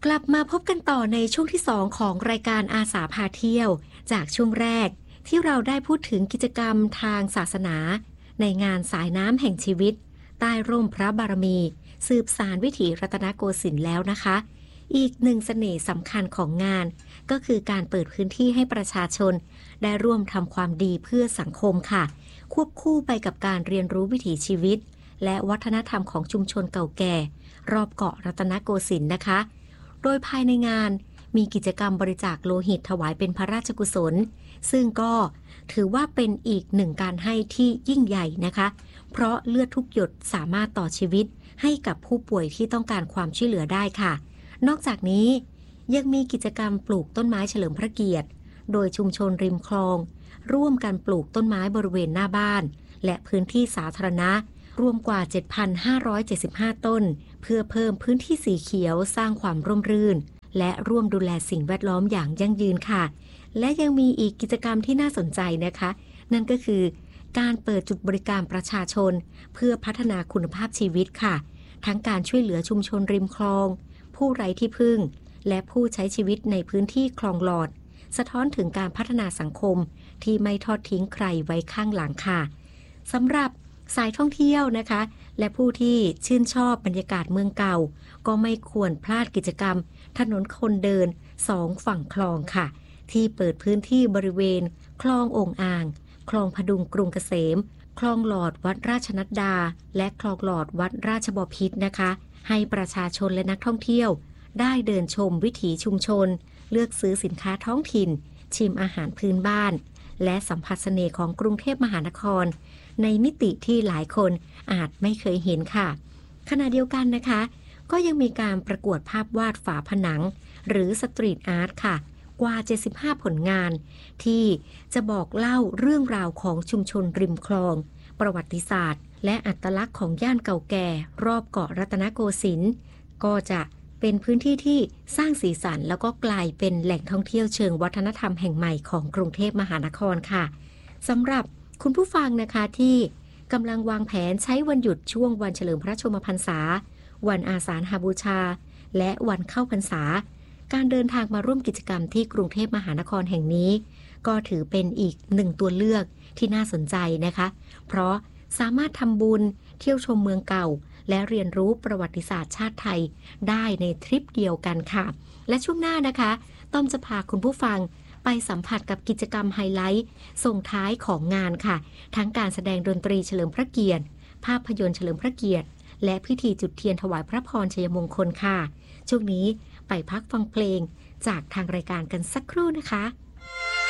กลับมาพบกันต่อในช่วงที่2ของรายการอาสาพาเที่ยวจากช่วงแรกที่เราได้พูดถึงกิจกรรมทางศาสนาในงานสายน้ำแห่งชีวิตใต้ร่มพระบารมีสืบสานวิถีรัตนโกสินทร์แล้วนะคะอีกหนึ่งเสน่ห์สำคัญของงานก็คือการเปิดพื้นที่ให้ประชาชนได้ร่วมทำความดีเพื่อสังคมค่ะควบคู่ไปกับการเรียนรู้วิถีชีวิตและวัฒนธรรมของชุมชนเก่าแก่รอบเกาะรัตนโกสินทร์นะคะโดยภายในงานมีกิจกรรมบริจาคโลหิตถวายเป็นพระราชกุศลซึ่งก็ถือว่าเป็นอีกหนึ่งการให้ที่ยิ่งใหญ่นะคะเพราะเลือดทุกหยดสามารถต่อชีวิตให้กับผู้ป่วยที่ต้องการความช่วยเหลือได้ค่ะนอกจากนี้ยังมีกิจกรรมปลูกต้นไม้เฉลิมพระเกียรติโดยชุมชนริมคลองร่วมกันปลูกต้นไม้บริเวณหน้าบ้านและพื้นที่สาธารณะรวมกว่า 7,575 ต้นเพื่อเพิ่มพื้นที่สีเขียวสร้างความร่มรื่นและร่วมดูแลสิ่งแวดล้อมอย่างยั่งยืนค่ะและยังมีอีกกิจกรรมที่น่าสนใจนะคะนั่นก็คือการเปิดจุดบริการประชาชนเพื่อพัฒนาคุณภาพชีวิตค่ะทั้งการช่วยเหลือชุมชนริมคลองผู้ไร้ที่พึ่งและผู้ใช้ชีวิตในพื้นที่คลองหลอดสะท้อนถึงการพัฒนาสังคมที่ไม่ทอดทิ้งใครไว้ข้างหลังค่ะสำหรับสายท่องเที่ยวนะคะและผู้ที่ชื่นชอบบรรยากาศเมืองเก่าก็ไม่ควรพลาดกิจกรรมถนนคนเดิน2ฝั่งคลองค่ะที่เปิดพื้นที่บริเวณคลองโอ่งอ่างคลองพดุงกรุงเกษมคลองหลอดวัดราชนัดดาและคลองหลอดวัดราชบพิตรนะคะให้ประชาชนและนักท่องเที่ยวได้เดินชมวิถีชุมชนเลือกซื้อสินค้าท้องถิ่นชิมอาหารพื้นบ้านและสัมผัสเสน่ห์ของกรุงเทพมหานครในมิติที่หลายคนอาจไม่เคยเห็นค่ะขณะเดียวกันนะคะก็ยังมีการประกวดภาพวาดฝาผนังหรือสตรีทอาร์ตค่ะกว่า75ผลงานที่จะบอกเล่าเรื่องราวของชุมชนริมคลองประวัติศาสตร์และอัตลักษณ์ของย่านเก่าแก่รอบเกาะรัตนโกสินทร์ก็จะเป็นพื้นที่ที่สร้างสีสันแล้วก็กลายเป็นแหล่งท่องเที่ยวเชิงวัฒนธรรมแห่งใหม่ของกรุงเทพมหานครค่ะสำหรับคุณผู้ฟังนะคะที่กำลังวางแผนใช้วันหยุดช่วงวันเฉลิมพระชนมพรรษาวันอาสาฬหบูชาและวันเข้าพรรษาการเดินทางมาร่วมกิจกรรมที่กรุงเทพมหานครแห่งนี้ก็ถือเป็นอีกหนึ่งตัวเลือกที่น่าสนใจนะคะเพราะสามารถทำบุญเที่ยวชมเมืองเก่าและเรียนรู้ประวัติศาสตร์ชาติไทยได้ในทริปเดียวกันค่ะและช่วงหน้านะคะต้อมจะพาคุณผู้ฟังไปสัมผัสกับกิจกรรมไฮไลท์ส่งท้ายของงานค่ะทั้งการแสดงดนตรีเฉลิมพระเกียรติภาพยนตร์เฉลิมพระเกียรติและพิธีจุดเทียนถวายพระพรชัยมงคลค่ะช่วงนี้ไปพักฟังเพลงจากทางรายการกันสักครู่นะคะ